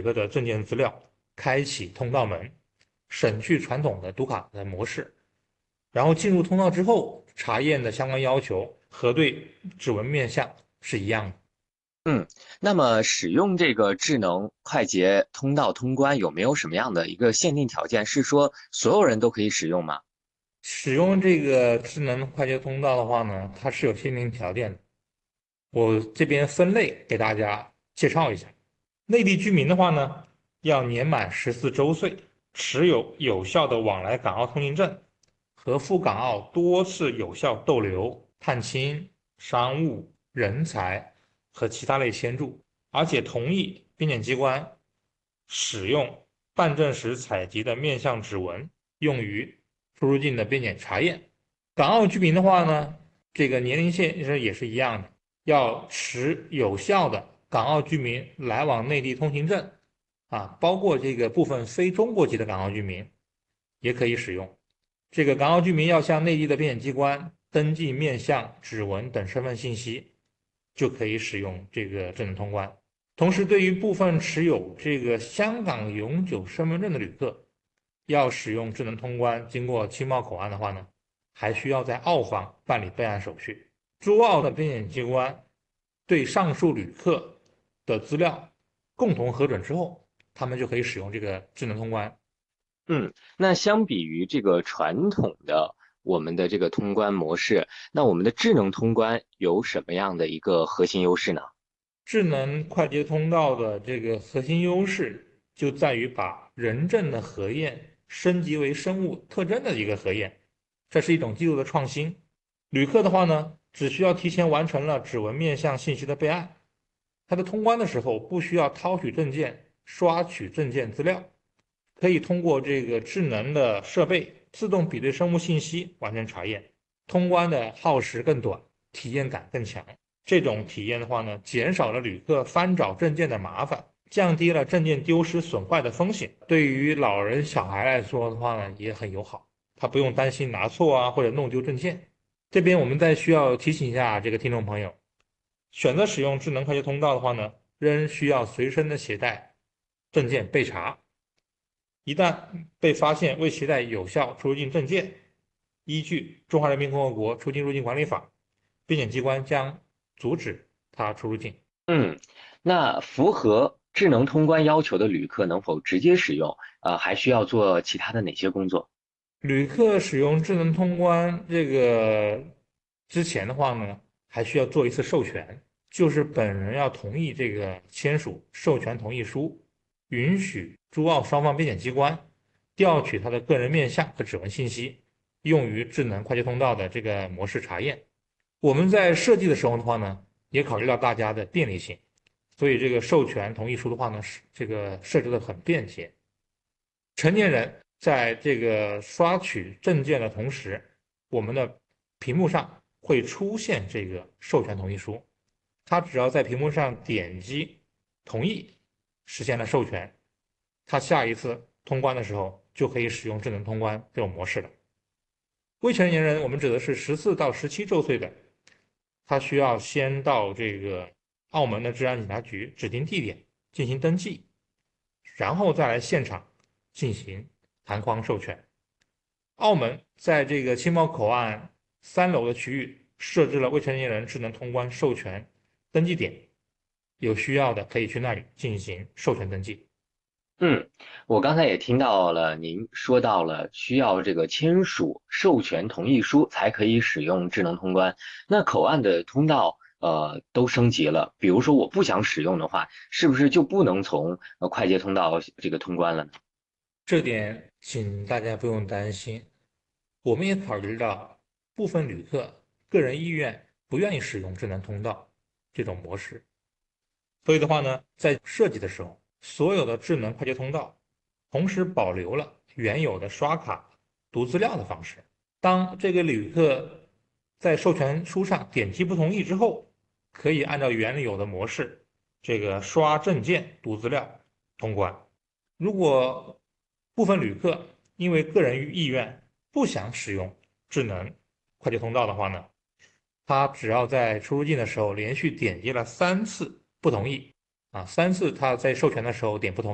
客的证件资料，开启通道门，省去传统的读卡的模式。然后进入通道之后，查验的相关要求核对指纹面相是一样的。 嗯，那么使用这个智能快捷通道通关有没有什么样的一个限定条件？是说所有人都可以使用吗？ 使用这个智能快捷通道的话呢，它是有限定条件的。我这边分类给大家介绍一下。内地居民的话呢，要年满14周岁，持有有效的往来港澳通行证和赴港澳多次有效逗留、探亲、商务、人才和其他类签注，而且同意边检机关使用办证时采集的面相指纹用于出入境的边检查验。港澳居民的话呢，这个年龄限制也是一样的，要持有效的港澳居民来往内地通行证啊，包括这个部分非中国籍的港澳居民也可以使用。这个港澳居民要向内地的边检机关登记面相、指纹等身份信息，就可以使用这个智能通关。同时，对于部分持有这个香港永久身份证的旅客，要使用智能通关，经过青茂口岸的话呢，还需要在澳方办理备案手续。珠澳的边检机关对上述旅客的资料共同核准之后，他们就可以使用这个智能通关。 嗯，那相比于这个传统的我们的这个通关模式，那我们的智能通关有什么样的一个核心优势呢？ 智能快捷通道的这个核心优势就在于把人证的核验升级为生物特征的一个核验，这是一种技术的创新。旅客的话呢，只需要提前完成了指纹面相信息的备案，他在通关的时候不需要掏取证件、刷取证件资料，可以通过这个智能的设备自动比对生物信息完成查验，通关的耗时更短，体验感更强。这种体验的话呢，减少了旅客翻找证件的麻烦，降低了证件丢失损坏的风险。对于老人小孩来说的话呢，也很友好，他不用担心拿错啊或者弄丢证件。这边我们再需要提醒一下这个听众朋友，选择使用智能快捷通道的话呢，仍需要随身的携带证件备查。一旦被发现未携带有效出入境证件，依据《中华人民共和国出境入境管理法》，边检机关将阻止他出入境。 嗯，那符合智能通关要求的旅客能否直接使用？还需要做其他的哪些工作？ 旅客使用智能通关这个之前的话呢，还需要做一次授权，就是本人要同意这个签署授权同意书，允许珠澳双方边检机关调取他的个人面相和指纹信息，用于智能快捷通道的这个模式查验。我们在设计的时候的话呢，也考虑到大家的便利性，所以这个授权同意书的话呢，是这个设置的很便捷。成年人在这个刷取证件的同时，我们的屏幕上会出现这个授权同意书，他只要在屏幕上点击同意，实现了授权，他下一次通关的时候就可以使用智能通关这种模式了。未成年人，我们指的是14到17周岁的，他需要先到这个澳门的治安警察局指定地点进行登记，然后再来现场进行弹框授权。澳门在这个青茂口岸3楼的区域设置了未成年人智能通关授权登记点，有需要的可以去那里进行授权登记。 嗯，我刚才也听到了您说到了需要这个签署授权同意书才可以使用智能通关。那口岸的通道都升级了，比如说我不想使用的话，是不是就不能从快捷通道这个通关了呢？ 这点请大家不用担心，我们也考虑到部分旅客个人意愿不愿意使用智能通道这种模式，所以的话呢，在设计的时候，所有的智能快捷通道同时保留了原有的刷卡读资料的方式。当这个旅客在授权书上点击不同意之后，可以按照原有的模式，这个刷证件读资料通关。如果部分旅客因为个人意愿不想使用智能快捷通道的话呢，他只要在出入境的时候连续点击了3次不同意啊，3次他在授权的时候点不同意。